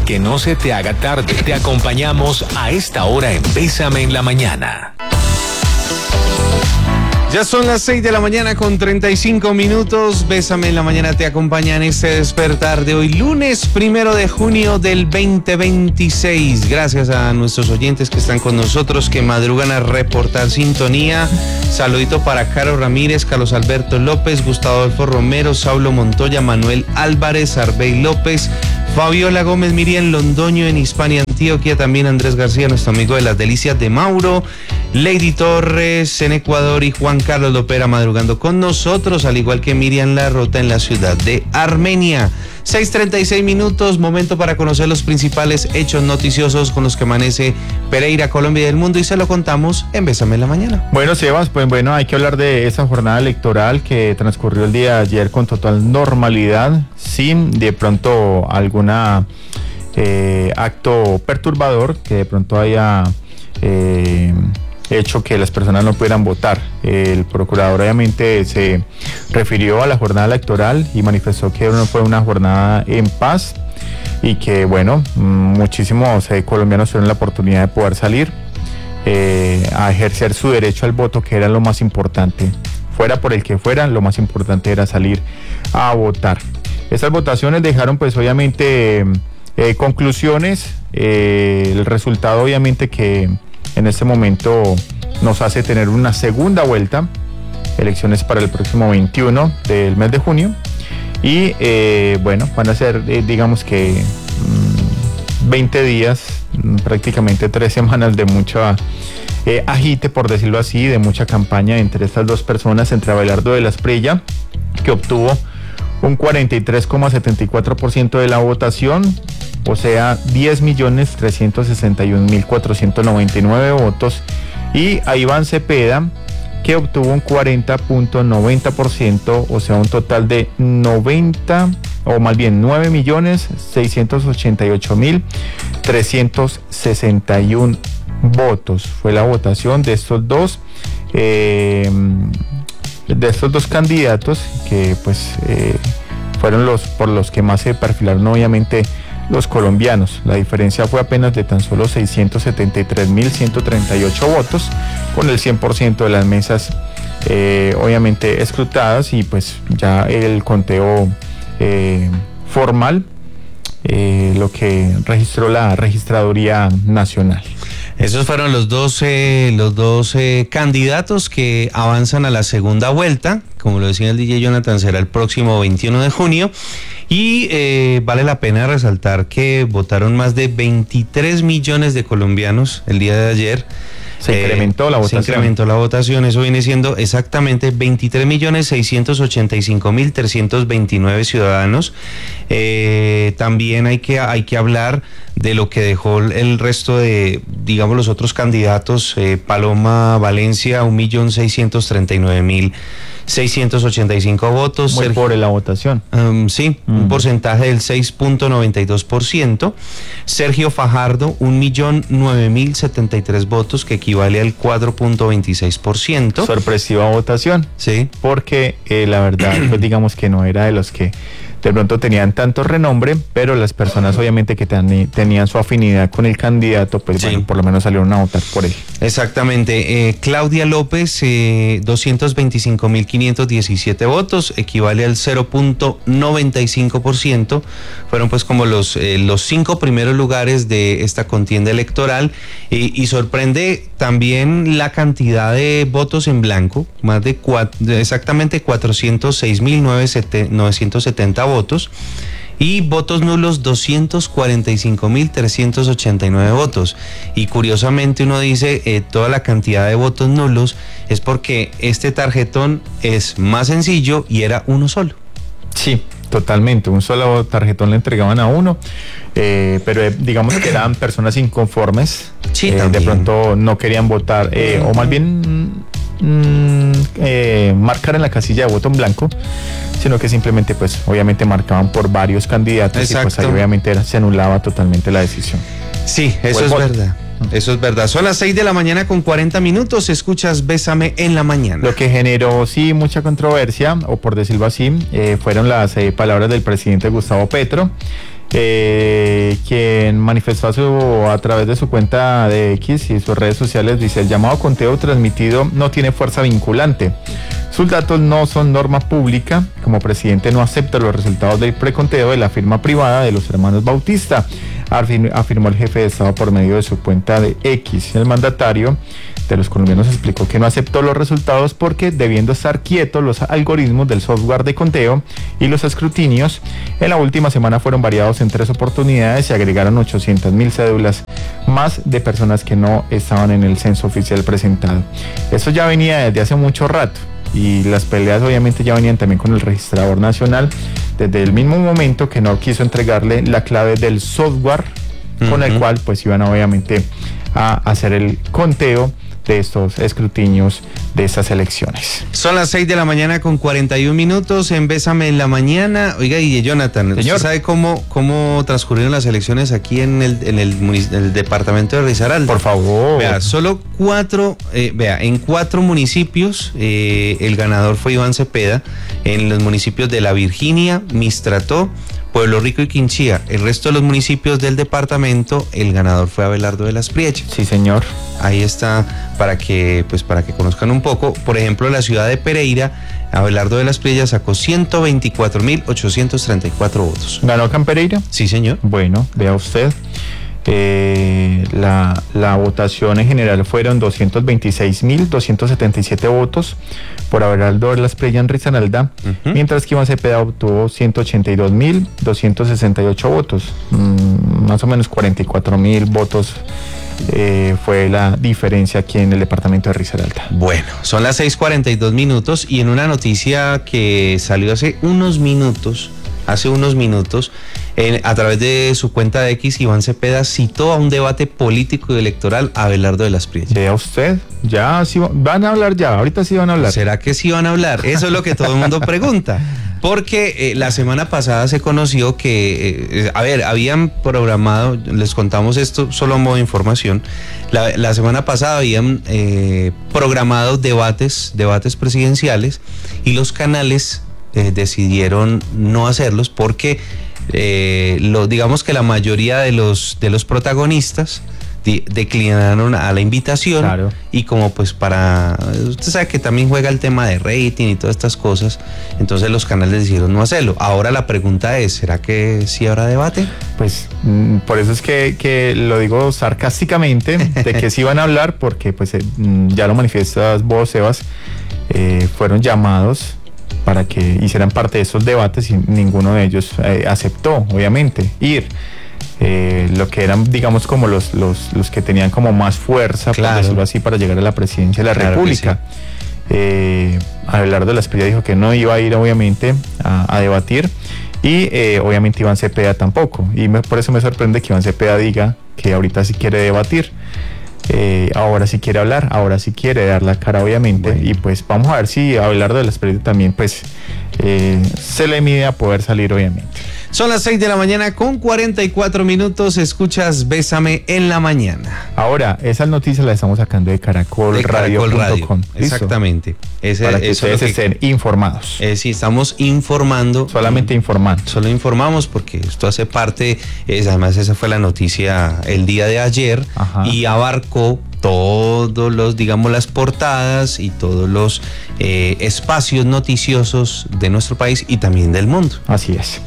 que no se te haga tarde, te acompañamos a esta hora en Bésame en la Mañana. Ya son las 6 de la mañana con 35 minutos. Bésame en la Mañana te acompaña en este despertar de hoy, lunes 1 de junio del 2026. Gracias a nuestros oyentes que están con nosotros, que madrugan a reportar sintonía. Saludito para Caro Ramírez, Carlos Alberto López, Gustavo Adolfo Romero, Saulo Montoya, Manuel Álvarez, Arbey López, Fabiola Gómez, Miriam Londoño en Hispania, Antioquia, también Andrés García, nuestro amigo de las Delicias de Mauro, Lady Torres en Ecuador y Juan Carlos Lopera madrugando con nosotros, al igual que Miriam Larrota en la ciudad de Armenia. 6:36 minutos, momento para conocer los principales hechos noticiosos con los que amanece Pereira, Colombia y el mundo, y se lo contamos en Bésame en la Mañana. Bueno, Sebas, pues bueno, hay que hablar de esa jornada electoral que transcurrió el día de ayer con total normalidad, sin de pronto alguna acto perturbador que de pronto haya hecho que las personas no pudieran votar. El procurador obviamente se refirió a la jornada electoral y manifestó que fue una jornada en paz y que bueno, muchísimos colombianos tuvieron la oportunidad de poder salir a ejercer su derecho al voto, que era lo más importante. Fuera por el que fuera, lo más importante era salir a votar. Estas votaciones dejaron pues obviamente conclusiones, el resultado obviamente que en este momento nos hace tener una segunda vuelta, elecciones para el próximo 21 del mes de junio, y bueno, van a ser digamos que 20 días, prácticamente 3 semanas de mucha agite, por decirlo así, de mucha campaña entre estas dos personas, entre Abelardo de la Espriella, que obtuvo un 43,74% de la votación, o sea, 10.361.499 votos, y a Iván Cepeda, que obtuvo un 40,90%, o sea, un total de 9.688.361 votos. Fue la votación de estos dos candidatos, que pues fueron por los que más se perfilaron obviamente los colombianos. La diferencia fue apenas de tan solo 673.138 votos, con el 100% de las mesas obviamente escrutadas, y pues ya el conteo formal, lo que registró la Registraduría Nacional. Esos fueron los dos candidatos que avanzan a la segunda vuelta. Como lo decía el DJ Jonathan, será el próximo 21 de junio. Y vale la pena resaltar que votaron más de 23 millones de colombianos el día de ayer. Se incrementó la votación. Se incrementó la votación, eso viene siendo exactamente 23.685.329 ciudadanos. También hay que hablar de lo que dejó el resto de, digamos, los otros candidatos. Paloma Valencia, 1.639.685 votos. Muy pobre la votación. Sí, un porcentaje del 6.92%. Sergio Fajardo, 1.009.073 votos, que equivale al 4.26%. Sorpresiva votación. Sí. Porque la verdad, pues digamos que no era de los que de pronto tenían tanto renombre, pero las personas obviamente que tenían su afinidad con el candidato, pues sí, bueno, por lo menos salieron a votar por él. Exactamente. Claudia López, 225.517 votos, equivale al 0.95%. Fueron pues como los 5 primeros lugares de esta contienda electoral, y sorprende también la cantidad de votos en blanco, más de exactamente 406.970 votos, y votos nulos 245.389 votos. Y curiosamente uno dice, toda la cantidad de votos nulos es porque este tarjetón es más sencillo y era uno solo. Sí, totalmente, un solo tarjetón le entregaban a uno, pero digamos que eran personas inconformes, sí, de pronto no querían votar, o más bien marcar en la casilla de voto en blanco, sino que simplemente pues obviamente marcaban por varios candidatos. Exacto. Y pues ahí obviamente se anulaba totalmente la decisión. Sí, eso es verdad. Eso es verdad. Son las 6 de la mañana con 40 minutos. Escuchas Bésame en la Mañana. Lo que generó sí mucha controversia, o por decirlo así, fueron las palabras del presidente Gustavo Petro, quien quien manifestó a través de su cuenta de X y sus redes sociales, dice: el llamado conteo transmitido no tiene fuerza vinculante. Sus datos no son norma pública. Como presidente no acepta los resultados del preconteo de la firma privada de los hermanos Bautista, afirmó el jefe de Estado por medio de su cuenta de X. El mandatario de los colombianos explicó que no aceptó los resultados porque, debiendo estar quietos los algoritmos del software de conteo y los escrutinios, en la última semana fueron variados en 3 oportunidades y agregaron 800.000 cédulas más de personas que no estaban en el censo oficial presentado. Eso ya venía desde hace mucho rato, y las peleas obviamente ya venían también con el registrador nacional desde el mismo momento que no quiso entregarle la clave del software con el cual pues iban obviamente a hacer el conteo de estos escrutinios de estas elecciones. Son las 6 de la mañana con 41 minutos en Bésame en la Mañana. Oiga, y Jonathan, señor, ¿usted sabe cómo transcurrieron las elecciones aquí en el departamento de Risaralda? Por favor. Vea, solo en 4 municipios el ganador fue Iván Cepeda, en los municipios de La Virginia, Mistrató, Pueblo Rico y Quinchía. El resto de los municipios del departamento, el ganador fue Abelardo de las Priechas. Sí, señor. Ahí está, para que conozcan un poco. Por ejemplo, la ciudad de Pereira, Abelardo de las Priechas sacó 124.834 votos. ¿Ganó Can Pereira? Sí, señor. Bueno, vea usted. La votación en general fueron 226.277 votos por Abelardo de las Priechas en Risaralda, mientras que Iván Cepeda obtuvo 182.268 votos, más o menos 44.000 votos. Fue la diferencia aquí en el departamento de Risaralda. Bueno, son las 6:42 minutos y en una noticia que salió hace unos minutos, a través de su cuenta de X, Iván Cepeda citó a un debate político y electoral a Abelardo de las Priechas. Vea usted, ya sí van a hablar ya, ahorita sí van a hablar. ¿Será que sí van a hablar? Eso es lo que todo el mundo pregunta. Porque la semana pasada se conoció que, habían programado, les contamos esto solo a modo de información, la semana pasada habían programado debates presidenciales y los canales decidieron no hacerlos porque digamos que la mayoría de los protagonistas declinaron a la invitación. Claro. Y como pues usted sabe que también juega el tema de rating y todas estas cosas, entonces los canales decidieron no hacerlo. Ahora la pregunta es, ¿será que sí habrá debate? Pues por eso es que lo digo sarcásticamente, de que sí van a hablar, porque pues ya lo manifiestas vos, Sebas, fueron llamados para que hicieran parte de esos debates y ninguno de ellos aceptó, obviamente, ir. Lo que eran, digamos, como los que tenían como más fuerza, claro, por decirlo así, para llegar a la presidencia de la República. Sí. Abelardo de las Priechas dijo que no iba a ir, obviamente, a debatir, y obviamente Iván Cepeda tampoco, y por eso me sorprende que Iván Cepeda diga que ahorita sí quiere debatir. Ahora sí quiere hablar, ahora sí quiere dar la cara, obviamente. Bueno. Y pues vamos a ver si Abelardo de las Priechas también pues se le mide a poder salir, obviamente. Son las 6 de la mañana con 44 minutos. Escuchas Bésame en la Mañana. Ahora, esas noticias las estamos sacando de caracolradio.com. Exactamente. Para que ustedes estén informados. Sí, estamos informando. Solamente informando. Solo informamos porque esto hace parte, además esa fue la noticia el día de ayer. Ajá. Y abarcó todos los, digamos, las portadas y todos los espacios noticiosos de nuestro país y también del mundo. Así es.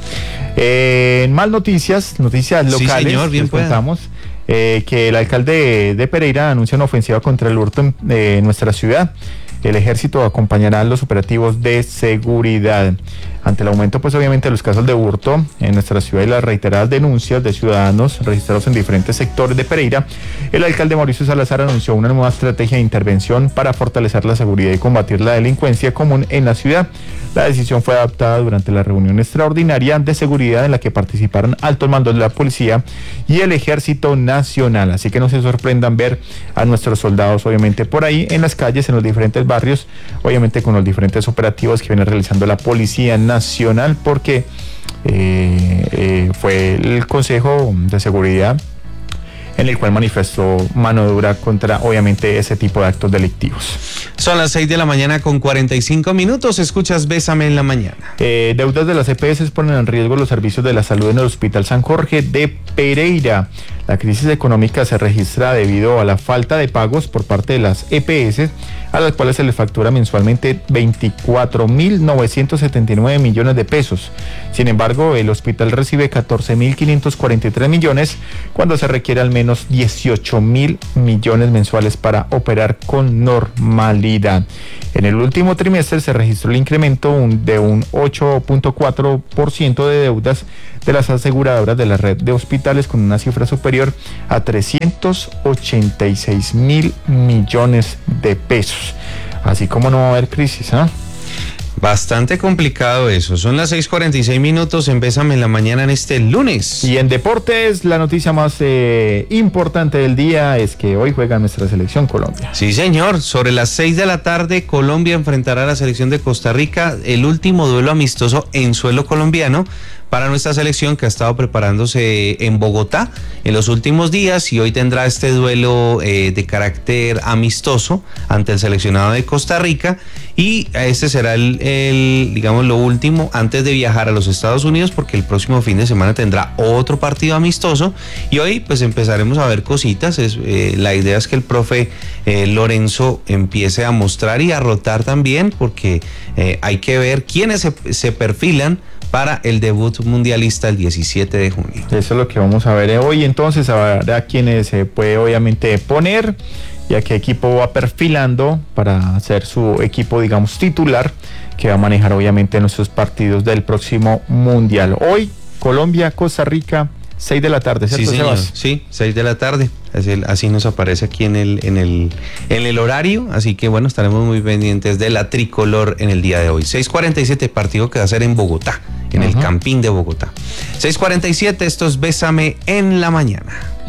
Más noticias locales. Sí, señor, bien les contamos que el alcalde de Pereira anuncia una ofensiva contra el hurto en nuestra ciudad. El ejército acompañará los operativos de seguridad. Ante el aumento, pues obviamente, de los casos de hurto en nuestra ciudad y las reiteradas denuncias de ciudadanos registrados en diferentes sectores de Pereira, el alcalde Mauricio Salazar anunció una nueva estrategia de intervención para fortalecer la seguridad y combatir la delincuencia común en la ciudad. La decisión fue adoptada durante la reunión extraordinaria de seguridad en la que participaron altos mandos de la policía y el Ejército Nacional. Así que no se sorprendan ver a nuestros soldados, obviamente, por ahí en las calles, en los diferentes barrios, obviamente con los diferentes operativos que viene realizando la Policía Nacional, porque fue el Consejo de Seguridad en el cual manifestó mano dura contra, obviamente, ese tipo de actos delictivos. Son las 6 de la mañana con 45 minutos. Escuchas Bésame en la mañana. Deudas de las EPS ponen en riesgo los servicios de la salud en el Hospital San Jorge de Pereira. La crisis económica se registra debido a la falta de pagos por parte de las EPS, a las cuales se les factura mensualmente 24.979 millones de pesos. Sin embargo, el hospital recibe 14.543 millones cuando se requiere al menos 18.000 millones mensuales para operar con normalidad. En el último trimestre se registró el incremento de un 8.4% de deudas de las aseguradoras de la red de hospitales, con una cifra superior a 386.000 millones de pesos. Así como no va a haber crisis, ¿ah? Bastante complicado eso. Son las 6:46 minutos en Bésame en la mañana en este lunes. Y en deportes, la noticia más importante del día es que hoy juega nuestra selección Colombia. Sí, señor. Sobre las 6 de la tarde, Colombia enfrentará a la selección de Costa Rica, el último duelo amistoso en suelo colombiano para nuestra selección, que ha estado preparándose en Bogotá en los últimos días, y hoy tendrá este duelo de carácter amistoso ante el seleccionado de Costa Rica, y este será digamos, lo último antes de viajar a los Estados Unidos, porque el próximo fin de semana tendrá otro partido amistoso, y hoy pues empezaremos a ver cositas. La idea es que el profe Lorenzo empiece a mostrar y a rotar también, porque hay que ver quiénes se perfilan para el debut mundialista el 17 de junio. Eso es lo que vamos a ver hoy. Entonces, habrá quienes se puede obviamente poner y a qué equipo va perfilando para hacer su equipo, digamos, titular, que va a manejar obviamente nuestros partidos del próximo mundial. Hoy, Colombia, Costa Rica, 6 de la tarde, ¿cierto, sí, señor? Sebas? Sí, 6 de la tarde. Así nos aparece aquí en el horario. Así que bueno, estaremos muy pendientes de la tricolor en el día de hoy. 6:47, partido que va a ser en Bogotá, en el Campín de Bogotá. 6:47, esto es Bésame en la mañana.